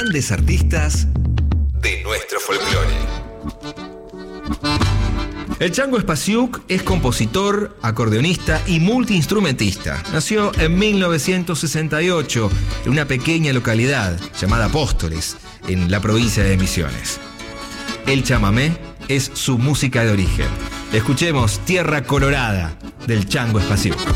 grandes artistas de nuestro folclore. El Chango Spasiuk es compositor, acordeonista y multiinstrumentista. Nació en 1968 en una pequeña localidad llamada Apóstoles, en la provincia de Misiones. El chamamé es su música de origen. Escuchemos Tierra Colorada del Chango Spasiuk.